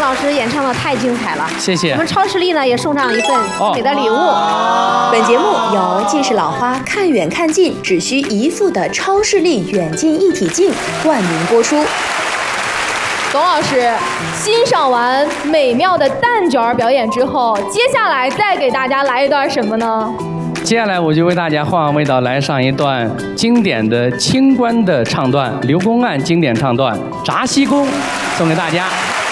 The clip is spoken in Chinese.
老师演唱的太精彩了， 谢谢。 我们超视力呢也送上一份精美的礼物。 本节目由近视老花看远看近只需1副的超视力远近一体镜冠名播出。 董老师欣赏完美妙的蛋卷表演之后，接下来再给大家来一段什么呢？ 接下来我就为大家换换味道，来上一段经典的清官的唱段，刘公案经典唱段《闸西宫》，送给大家。